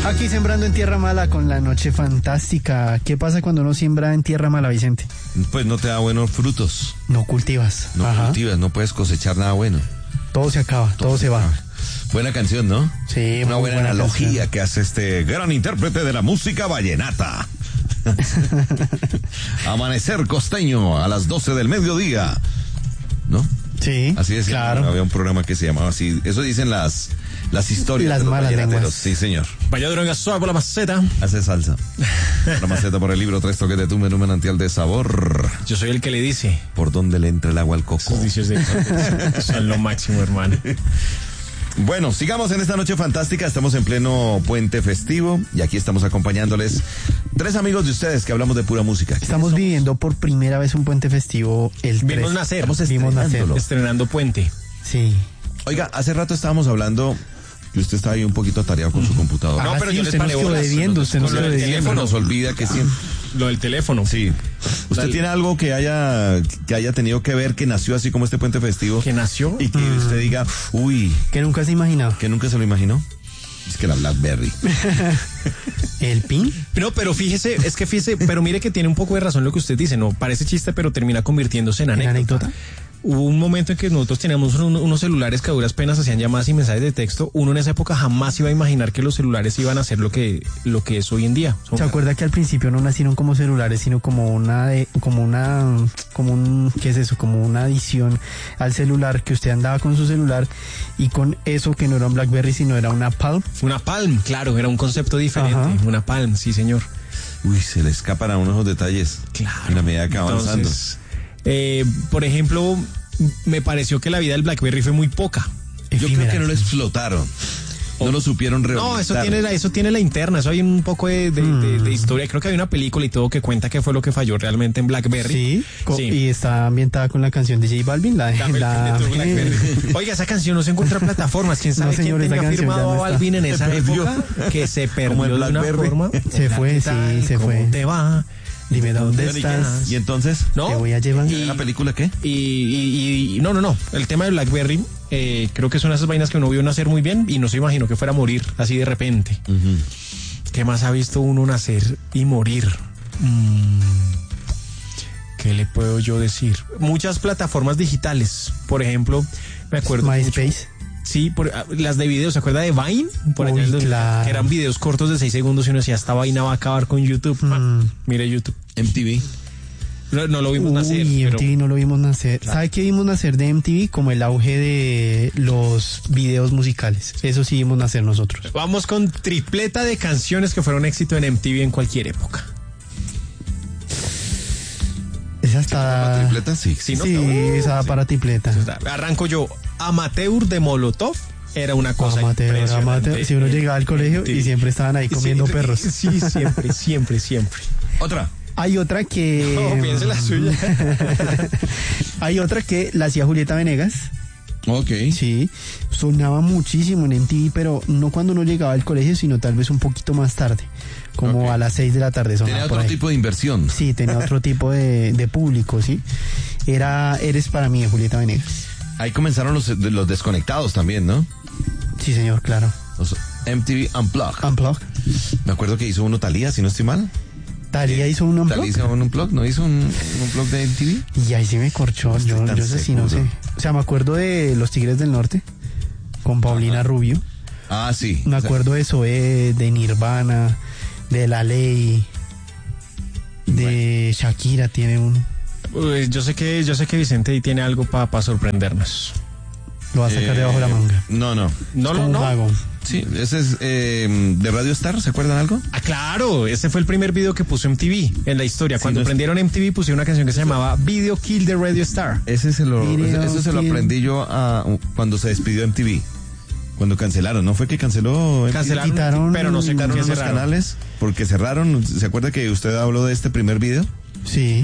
Aquí sembrando en tierra mala con la noche fantástica. ¿Qué pasa cuando uno siembra en tierra mala, Vicente? Pues no te da buenos frutos. No cultivas. No cultivas, no puedes cosechar nada bueno. Todo se acaba, todo se va. Buena canción, ¿no? Sí, una buena analogía canción que hace este gran intérprete de la música vallenata. Amanecer costeño a las 12 del mediodía, ¿no? Sí, así es. claro. Había un programa que se llamaba así. Eso dicen las historias. Las de los malas lenguas. Sí, señor. Vaya droga suave por la maceta. Hace salsa. La maceta por el libro, 3 toques de tu menú manantial de sabor. Yo soy el que le dice. ¿Por dónde le entra el agua al coco? Esos vicios de son lo máximo, hermano. Bueno, sigamos en esta noche fantástica. Estamos en pleno puente festivo y aquí estamos acompañándoles 3 amigos de ustedes que hablamos de pura música. Estamos viviendo por primera vez un puente festivo el 3. Vimos nacer. Vimos nacer. Estrenando puente. Sí. Oiga, hace rato estábamos hablando que usted está ahí un poquito atareado con su computadora. No, pero yo usted les nos paré quedó bolas. debiendo, usted nos Con lo quedó del debiendo. teléfono. Nos olvida que siempre. Lo del teléfono. Sí. ¿Usted Dale. tiene algo que haya tenido que ver, que nació así como este puente festivo? ¿Que nació? Y que usted diga, uy, Que nunca se imaginaba. que nunca se lo imaginó. Es que la BlackBerry. ¿El PIN? No, pero fíjese, pero mire que tiene un poco de razón lo que usted dice, no, parece chiste, pero termina convirtiéndose en anécdota. Hubo un momento en que nosotros teníamos unos celulares que a duras penas hacían llamadas y mensajes de texto. Uno en esa época jamás iba a imaginar que los celulares iban a ser lo que es hoy en día. ¿Se acuerda que al principio no nacieron como celulares, sino como ¿qué es eso? Como una adición al celular, que usted andaba con su celular y con eso, que no era un BlackBerry, sino era una Palm? Una Palm, claro, era un concepto diferente. Ajá. Una Palm, sí, señor. Uy, se le escapan a uno esos detalles. Claro. En la medida que va avanzando. Entonces, por ejemplo, me pareció que la vida del BlackBerry fue muy poca. Yo creo que no lo explotaron. No lo supieron rehabilitar. No, eso tiene la interna, eso hay un poco de historia. Creo que hay una película y todo que cuenta qué fue lo que falló realmente en BlackBerry. Sí, Sí. Y está ambientada con la canción de J Balvin, la BlackBerry. Oiga, esa canción no se encuentra en plataformas. ¿Quién sabe No, señor, quién esa tenía canción firmado ya a no está. Balvin en esa Se perdió. época? Que se perdió Como el de una BlackBerry. forma. Se fue, sí, se fue. ¿Cómo te va? Dime dónde ¿Dónde estás. Y entonces, ¿No? Te voy a llevar. ¿la película qué? Y no. El tema de BlackBerry, creo que son esas vainas que uno vio nacer muy bien y no se imaginó que fuera a morir así de repente. ¿Qué más ha visto uno nacer y morir? ¿Qué le puedo yo decir? Muchas plataformas digitales. Por ejemplo, me acuerdo MySpace. mucho. Sí, las de videos, ¿se acuerda de Vine? Por allá Uy, en los- claro. que eran videos cortos de 6 segundos y uno decía, esta vaina va a acabar con YouTube. Mire YouTube. MTV. No lo vimos nacer. Uy, pero- MTV no lo vimos nacer. Claro. ¿Sabe qué vimos nacer de MTV? Como el auge de los videos musicales. Eso sí vimos nacer nosotros. Vamos con tripleta de canciones que fueron éxito en MTV en cualquier época. Esa está... ¿Tripleta? Sí. Sí, ¿no? Sí, esa para tripleta. Arranco yo. Amateur de Molotov era una cosa impresionante. Amateur. Si uno llegaba al colegio y siempre estaban ahí comiendo Sí, perros. Sí, siempre. Otra. Hay otra que... No, piense la suya. Hay otra que la hacía Julieta Venegas. Ok. Sí, sonaba muchísimo en MTV, pero no cuando uno llegaba al colegio, sino tal vez un poquito más tarde, como Ok. a las 6 de la tarde sonaba Tenía por otro ahí. tipo de inversión. Sí, tenía otro tipo de público, sí. Era Eres para mí de Julieta Venegas. Ahí comenzaron los desconectados también, ¿no? Sí, señor, claro. Los MTV Unplugged. Unplugged. Me acuerdo que hizo uno Thalía, si no estoy mal. Talía hizo un Thalía Unplugged. hizo un Unplugged, ¿no? Hizo un Unplugged de MTV. Y ahí sí me corchó. No estoy yo tan sé si no sé. seguro. O sea, me acuerdo de Los Tigres del Norte con Paulina Rubio. Ah, sí. Me acuerdo de Zoé, de Nirvana, de La Ley, de Shakira tiene un... Yo sé que Vicente ahí tiene algo para sorprendernos. Lo va a sacar debajo de la manga. No. No, Como un mago. Sí, ese es de Radio Star, ¿se acuerdan algo? Ah, claro, ese fue el primer video que puso MTV en la historia. Sí, Cuando no es- prendieron MTV pusieron una canción que se llamaba Video Kill de Radio Star. Eso se lo Kill. aprendí yo cuando se despidió MTV. Cuando cancelaron, ¿no fue que canceló MTV? Cancelaron, Quitaron- pero no sé Quitaron con qué unos cerraron. canales porque cerraron. ¿Se acuerda que usted habló de este primer video? Sí.